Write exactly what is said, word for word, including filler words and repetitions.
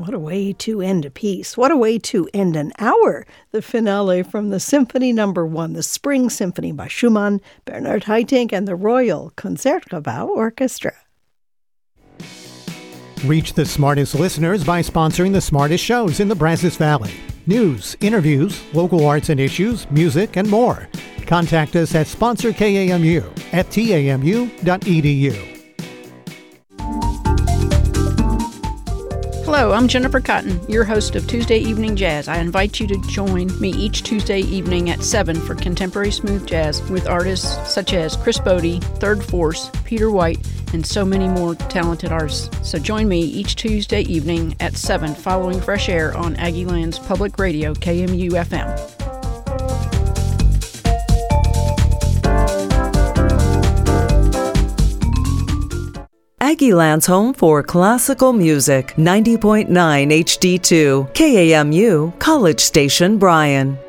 What a way to end a piece. What a way to end an hour. The finale from the Symphony Number One, the Spring Symphony by Schumann, Bernard Haitink, and the Royal Concertgebouw Orchestra. Reach the smartest listeners by sponsoring the smartest shows in the Brazos Valley. News, interviews, local arts and issues, music, and more. Contact us at sponsor K A M U at T A M U dot E D U. Hello, I'm Jennifer Cotton, your host of Tuesday Evening Jazz. I invite you to join me each Tuesday evening at seven for contemporary smooth jazz with artists such as Chris Bode, Third Force, Peter White, and so many more talented artists. So join me each Tuesday evening at seven following Fresh Air on Aggieland's Public Radio, K M U F M. Aggieland's home for classical music, ninety point nine H D two, K A M U, College Station, Bryan.